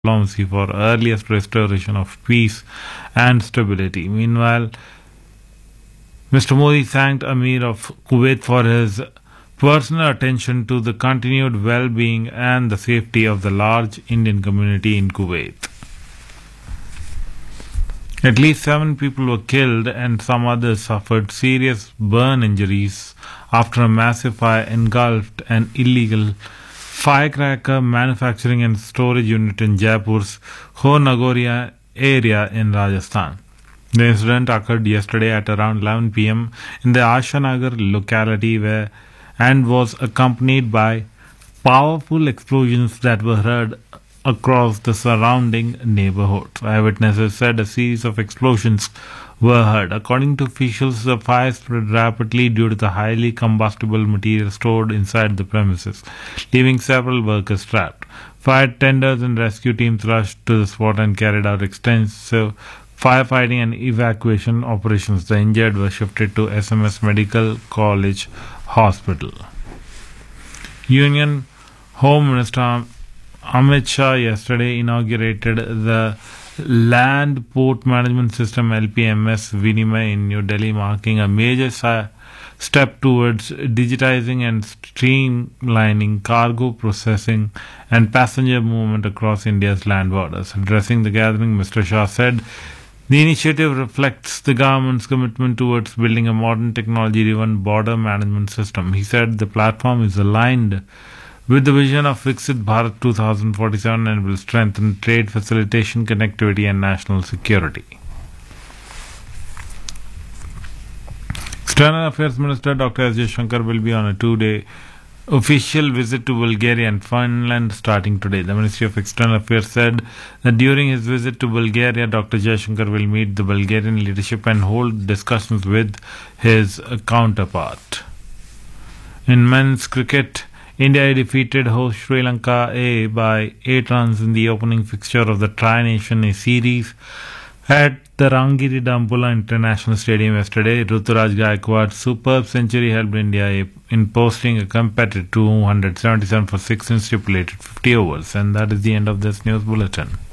diplomacy for earliest restoration of peace and stability. Meanwhile, Mr. Modi thanked Amir of Kuwait for his personal attention to the continued well-being and the safety of the large Indian community in Kuwait. At least 7 people were killed and some others suffered serious burn injuries after a massive fire engulfed an illegal firecracker manufacturing and storage unit in Jaipur's Ho Nagoria area in Rajasthan. The incident occurred yesterday at around 11 p.m. in the Ashanagar locality and was accompanied by powerful explosions that were heard across the surrounding neighborhood. Eyewitnesses said a series of explosions were heard. According to officials, the fire spread rapidly due to the highly combustible material stored inside the premises, leaving several workers trapped. Fire tenders and rescue teams rushed to the spot and carried out extensive firefighting and evacuation operations. The injured were shifted to SMS Medical College Hospital. Union Home Minister Amit Shah yesterday inaugurated the Land Port Management System LPMS Vinimay in New Delhi, marking a major step towards digitizing and streamlining cargo processing and passenger movement across India's land borders. Addressing the gathering, Mr. Shah said the initiative reflects the government's commitment towards building a modern technology-driven border management system. He said the platform is aligned with the vision of Viksit Bharat 2047 and will strengthen trade facilitation, connectivity and national security. External Affairs Minister Dr. S. Jaishankar will be on a 2-day official visit to Bulgaria and Finland starting today. The Ministry of External Affairs said that during his visit to Bulgaria, Dr. Jaishankar will meet the Bulgarian leadership and hold discussions with his counterpart. In men's cricket, India defeated host Sri Lanka A by 8 runs in the opening fixture of the Tri-Nation A series at the Rangiri Dampula International Stadium yesterday. Ruturaj Gaikwad's superb century helped India in posting a competitive 277 for 6 in stipulated 50 overs. And that is the end of this news bulletin.